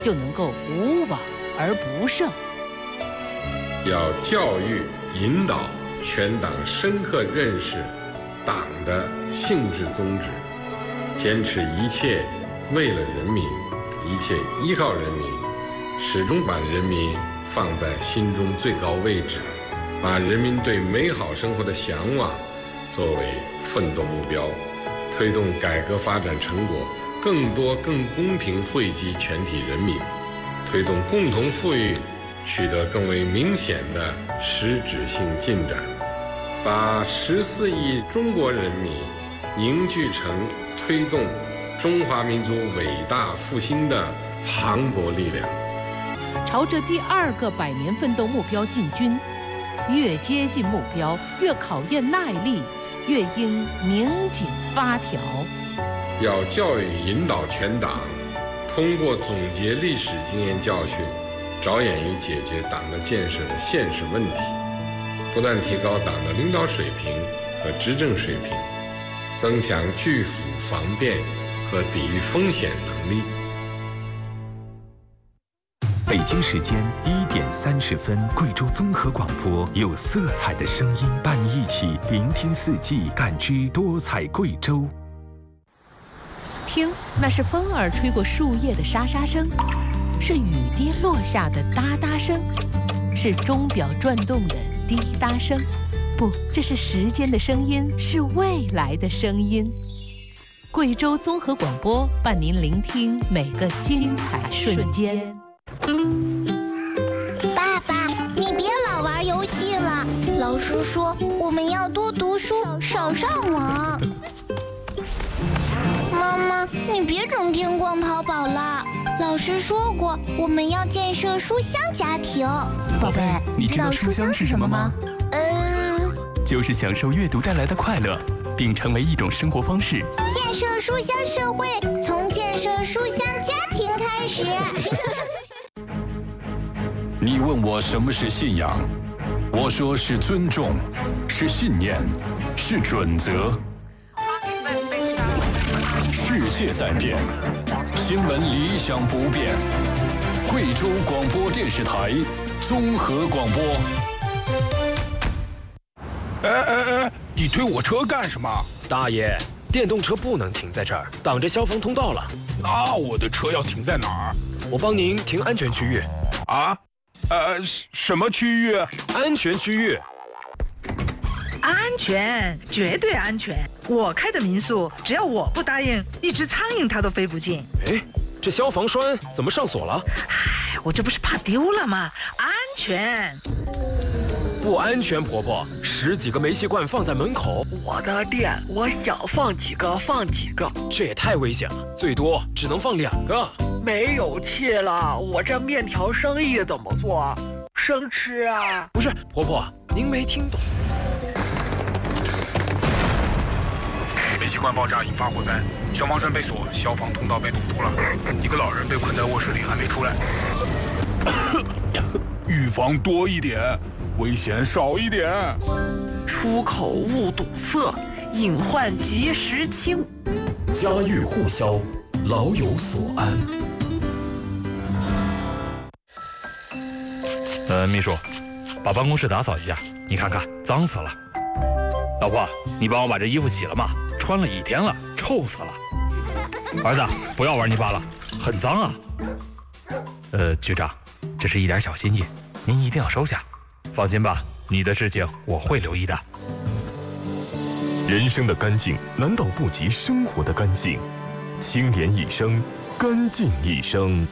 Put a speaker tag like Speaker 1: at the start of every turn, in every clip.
Speaker 1: 就能够无往而不胜。
Speaker 2: 要教育引导全党深刻认识党的性质宗旨，坚持一切为了人民，一切依靠人民，始终把人民放在心中最高位置，把人民对美好生活的向往作为奋斗目标，推动改革发展成果更多更公平惠及全体人民，推动共同富裕取得更为明显的实质性进展，把14亿中国人民凝聚成推动中华民族伟大复兴的磅礴力量。
Speaker 1: 朝着第2个100年奋斗目标进军，越接近目标，越考验耐力，越应拧紧发条。
Speaker 2: 要教育引导全党，通过总结历史经验教训，着眼于解决党的建设的现实问题，不断提高党的领导水平和执政水平，增强拒腐防变和抵御风险能力。
Speaker 3: 北京时间1点30分，贵州综合广播有色彩的声音，伴你一起聆听四季，感知多彩贵州。
Speaker 1: 听，那是风儿吹过树叶的沙沙声，是雨滴落下的哒哒声，是钟表转动的滴答声。不，这是时间的声音，是未来的声音。贵州综合广播伴您聆听每个精彩瞬间。
Speaker 4: 爸爸，你别老玩游戏了，老师说我们要多读书，少上网。妈妈，你别整天逛淘宝了，老师说过我们要建设书香家庭。
Speaker 5: 宝贝，你知道书香是什么吗？
Speaker 3: 就是享受阅读带来的快乐，并成为一种生活方式。
Speaker 4: 建设书香社会，从建设书香家庭开始。
Speaker 6: 你问我什么是信仰，我说是尊重，是信念，是准则。世界在变，新闻理想不变。贵州广播电视台综合广播。
Speaker 7: 你推我车干什么？
Speaker 8: 大爷，电动车不能停在这儿，挡着消防通道了。
Speaker 7: 那我的车要停在哪儿？
Speaker 8: 我帮您停安全区域。
Speaker 7: 啊？什么区域？
Speaker 8: 安全区域。
Speaker 9: 安全，绝对安全。我开的民宿，只要我不答应，一只苍蝇它都飞不进。
Speaker 8: 哎，这消防栓怎么上锁了？
Speaker 9: 唉，我这不是怕丢了吗？安全。
Speaker 8: 不安全，婆婆，10几个煤气罐放在门口。
Speaker 10: 我的店，我想放几个放几个。
Speaker 8: 这也太危险了，最多只能放2个。
Speaker 10: 没有气了，我这面条生意怎么做？生吃啊？
Speaker 8: 不是，婆婆，您没听懂。
Speaker 7: 煤气罐爆炸引发火灾，消防栓被锁，消防通道被堵住了，一个老人被困在卧室里还没出来。预防多一点，危险少一点。
Speaker 10: 出口勿堵塞，隐患及时清。
Speaker 6: 家喻户晓，老有所安。
Speaker 11: 秘书，把办公室打扫一下，你看看脏死了。老婆，你帮我把这衣服洗了吗？穿了1天了，臭死了。儿子，不要玩泥巴了，很脏啊。局长，这是一点小心意，您一定要收下。放心吧，你的事情我会留意的。
Speaker 3: 人生的干净难道不及生活的干净？清廉一生，干净一生。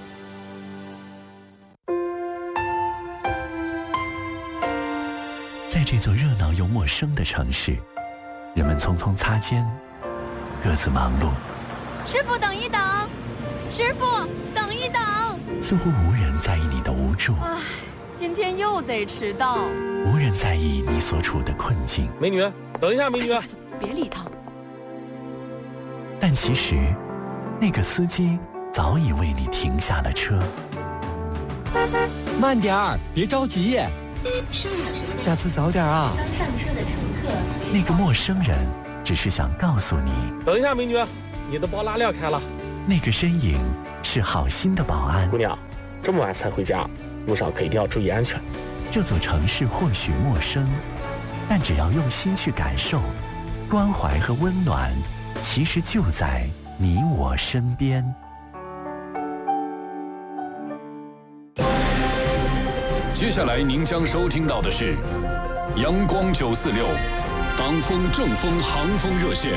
Speaker 12: 在这座热闹又陌生的城市，人们匆匆擦肩，各自忙碌。
Speaker 13: 师傅，等一等！师傅，等一等！
Speaker 12: 似乎无人在意你的无助。
Speaker 13: 唉，今天又得迟到。
Speaker 12: 无人在意你所处的困境。
Speaker 8: 美女，等一下，美女，
Speaker 13: 别理他。
Speaker 12: 但其实，那个司机早已为你停下了车。
Speaker 14: 慢点儿，别着急。下次早点啊！
Speaker 15: 刚上车的乘客，
Speaker 12: 那个陌生人只是想告诉你，
Speaker 8: 等一下，美女，你的包拉链开了。
Speaker 12: 那个身影是好心的保安。
Speaker 15: 姑娘，这么晚才回家，路上可一定要注意安全。
Speaker 12: 这座城市或许陌生，但只要用心去感受，关怀和温暖其实就在你我身边。
Speaker 6: 接下来您将收听到的是阳光946党风正风航风热线。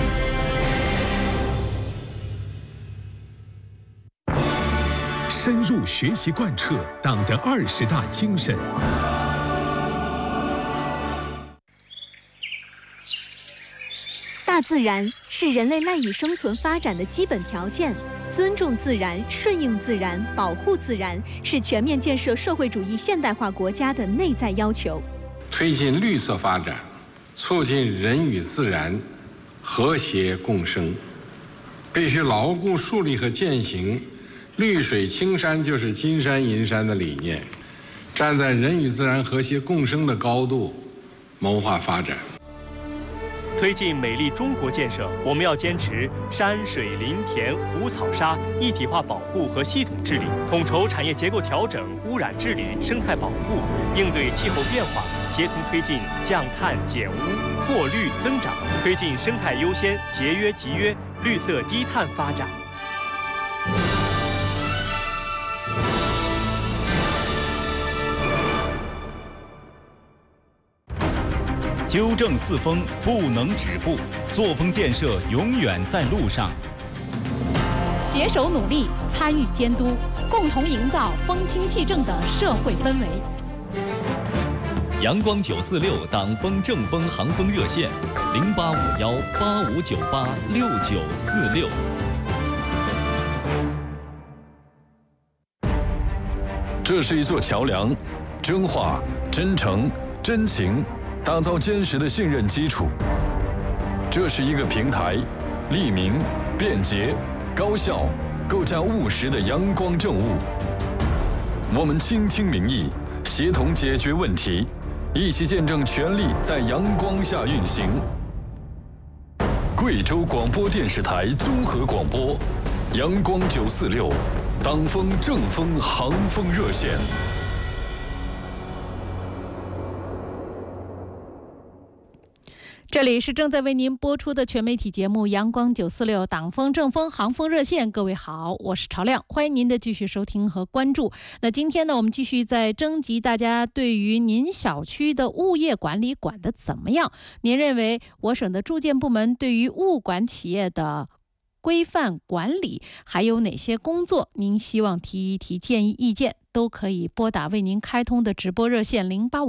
Speaker 3: 深入学习贯彻党的20大精神。
Speaker 16: 大自然是人类赖以生存发展的基本条件，尊重自然、顺应自然、保护自然是全面建设社会主义现代化国家的内在要求。
Speaker 2: 推进绿色发展，促进人与自然和谐共生，必须牢固树立和践行绿水青山就是金山银山的理念，站在人与自然和谐共生的高度谋划发展。
Speaker 17: 推进美丽中国建设，我们要坚持山水林田湖草沙一体化保护和系统治理，统筹产业结构调整、污染治理、生态保护，应对气候变化，协同推进降碳减污、扩绿增长，推进生态优先、节约集约、绿色低碳发展。
Speaker 18: 纠正四风不能止步，作风建设永远在路上。
Speaker 19: 携手努力，参与监督，共同营造风清气正的社会氛围。
Speaker 18: 阳光946党风正风航风热线：085185986946。
Speaker 6: 这是一座桥梁，真话、真诚、真情。打造坚实的信任基础。这是一个平台，利民、便捷、高效、构架务实的阳光政务。我们倾听民意，协同解决问题，一起见证权力在阳光下运行。贵州广播电视台综合广播，阳光946，党风正风航风热线。
Speaker 1: 这里是正在为您播出的全媒体节目《阳光946党风正风航风热线》，各位好，我是朝亮，欢迎您的继续收听和关注。那今天呢，我们继续在征集大家对于您小区的物业管理管得怎么样？您认为我省的住建部门对于物管企业的规范管理还有哪些工作您希望提一提建议意见，都可以拨打为您开通的直播热线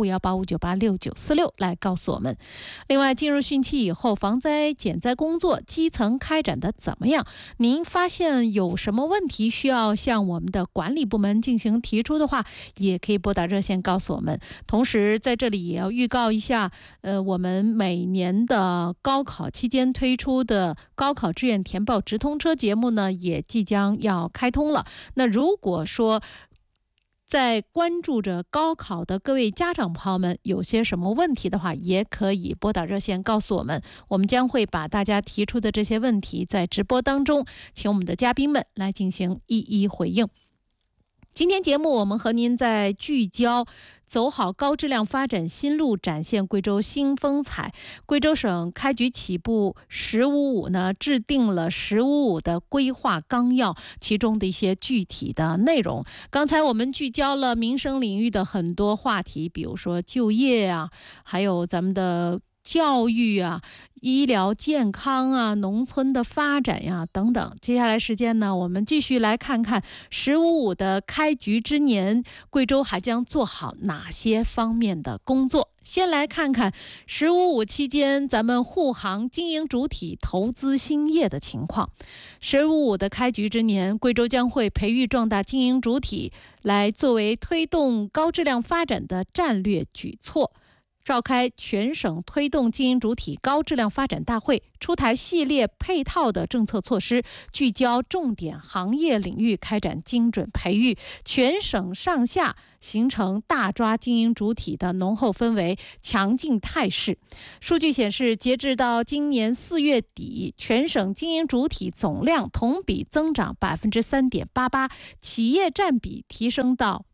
Speaker 1: 085185986946来告诉我们。另外，进入汛期以后，防灾减灾工作基层开展的怎么样？您发现有什么问题需要向我们的管理部门进行提出的话，也可以拨打热线告诉我们。同时在这里也要预告一下，我们每年的高考期间推出的高考志愿填报直通车节目呢，也即将要开通了。那如果说在关注着高考的各位家长朋友们有些什么问题的话，也可以拨打热线告诉我们，我们将会把大家提出的这些问题在直播当中请我们的嘉宾们来进行一一回应。今天节目我们和您在聚焦走好高质量发展新路，展现贵州新风采。贵州省开局起步1055呢，制定了1055的规划纲要，其中的一些具体的内容。刚才我们聚焦了民生领域的很多话题，比如说就业啊，还有咱们的教育啊、医疗健康啊、农村的发展呀等等。接下来时间呢，我们继续来看看1055的开局之年，贵州还将做好哪些方面的工作。先来看看1055期间咱们护航经营主体投资兴业的情况。1055的开局之年，贵州将会培育壮大经营主体，来作为推动高质量发展的战略举措。
Speaker 19: 召开全省推动经营主体高质量发展大会，出台系列配套的政策措施，聚焦重点行业领域开展精准培育，全省上下形成大抓经营主体的浓厚氛围、强劲态势。数据显示，截至到今年4月底，全省经营主体总量同比增长3.88%，企业占比提升到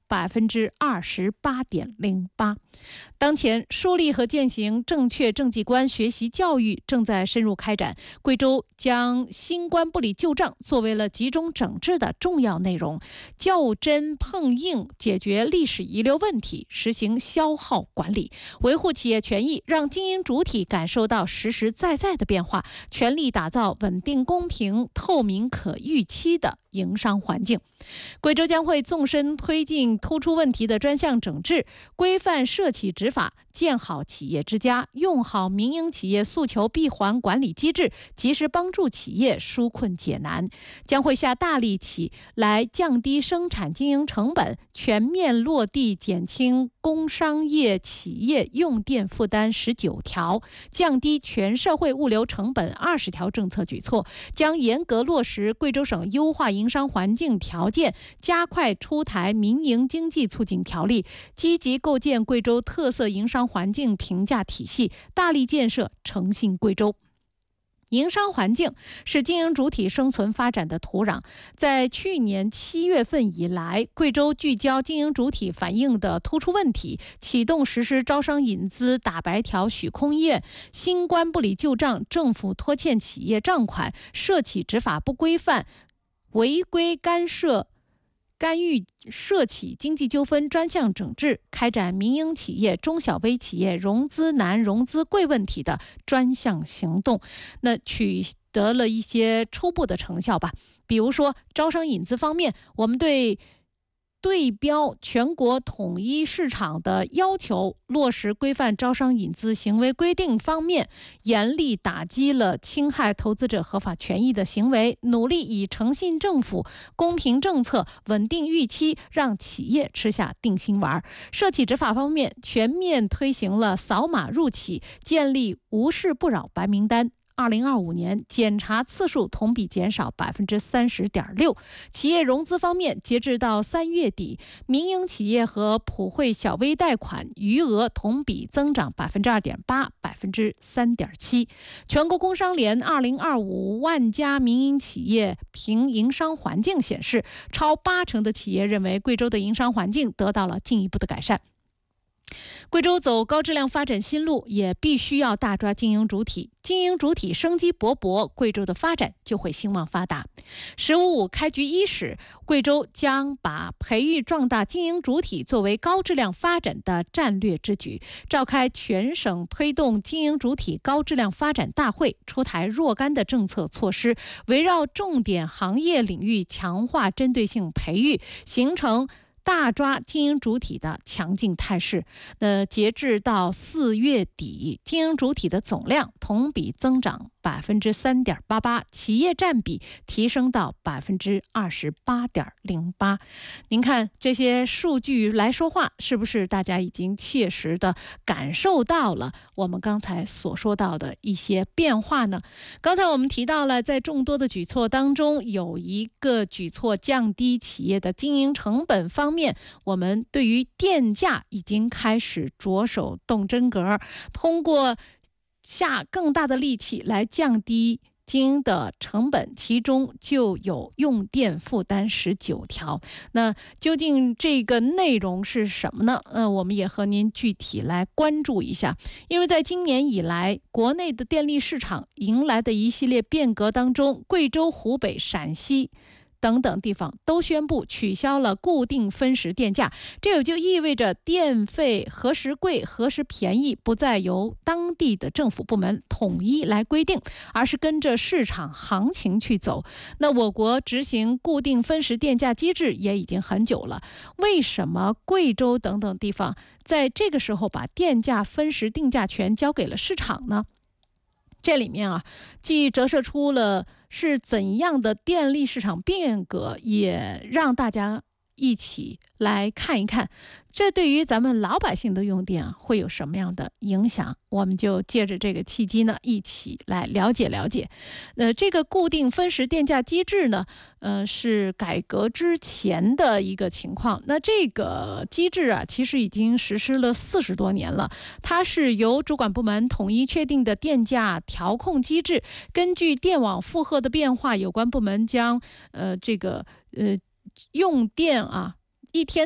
Speaker 19: 28.08%。当前，树立和践行正确政绩观学习教育正在深入开展。贵州将新冠不理旧账作为了集中整治的重要内容，较真碰硬解决历史遗留问题，实行消耗管理，维护企业权益，让经营主体感受到实实在在的变化，全力打造稳定、公平、透明、可预期的营商环境。贵州将会纵深推进突出问题的专项整治，规范涉企执法，建好企业之家，用好民营企业诉求闭环管理机制，及时帮助企业纾困解难。将会下大力气来降低生产经营成本，全面落地减轻工商业企业用电负担19条，降低全社会物流成本20条政策举措，将严格落实贵州省优化营商环境条件，加快出台民营经济促进条例，积极构建贵州特色营商环境评价体系，大力建设诚信贵州。营商环境是经营主体生存发展的土壤。在去年7月份以来，贵州聚焦经营主体反映的突出问题，启动实施招商引资打白条许空业、新冠不理旧账、政府拖欠企业账款、涉企执法不规范、违规干预涉企经济纠纷专项整治，开展民营企业、中小微企业融资难、融资贵问题的专项行动，那取得了一些初步的成效吧。比如说，招商引资方面，我们对标全国统一市场的要求，落实规范招商引资行为规定方面，严厉打击了侵害投资者合法权益的行为，努力以诚信政府、公平政策、稳定预期，让企业吃下定心丸。涉企执法方面，全面推行了扫码入企，建立无事不扰白名单。2025年检查次数同比减少30.6%。企业融资方面，截至到3月底，民营企业和普惠小微贷款余额同比增长2.8%、3.7%。全国工商联2025万家民营企业评营商环境显示，超80%的企业认为贵州的营商环境得到了进一步的改善。贵州走高质量发展新路，也必须要大抓经营主体。经营主体生机勃勃，贵州的发展就会兴旺发达。“15+5”开局伊始，贵州将把培育壮大经营主体作为高质量发展的战略之举，召开全省推动经营主体高质量发展大会，出台若干的政策措施，围绕重点行业领域强化针对性培育，形成大抓经营主体的强劲态势。截至到4月底，经营主体的总量同比增长3.88%，企业占比提升到28.08%。您看这些数据来说话，是不是大家已经切实的感受到了我们刚才所说到的一些变化呢？刚才我们提到了，在众多的举措当中，有一个举措降低企业的经营成本方面，我们对于电价已经开始着手动真格，通过下更大的力气来降低经营的成本，其中就有用电负担19条。那究竟这个内容是什么呢？我们也和您具体来关注一下。因为在今年以来，国内的电力市场迎来的一系列变革当中，贵州、湖北、陕西等等地方都宣布取消了固定分时电价，这也就意味着电费何时贵何时便宜不再由当地的政府部门统一来规定，而是跟着市场行情去走。那我国执行固定分时电价机制也已经很久了，为什么贵州等等地方在这个时候把电价分时定价权交给了市场呢？这里面既折射出了是怎样的电力市场变革，也让大家一起来看一看，这对于咱们老百姓的用电会有什么样的影响？我们就借着这个契机呢，一起来了解了解。这个固定分时电价机制呢，是改革之前的一个情况。那这个机制啊，其实已经实施了40多年了。它是由主管部门统一确定的电价调控机制，根据电网负荷的变化，有关部门将用电啊一天